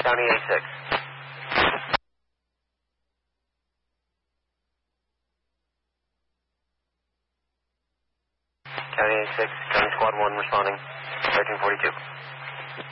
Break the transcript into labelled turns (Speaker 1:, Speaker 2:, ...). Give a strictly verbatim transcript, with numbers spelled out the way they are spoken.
Speaker 1: County A six. County A six, County Squad one responding. thirteen forty-two.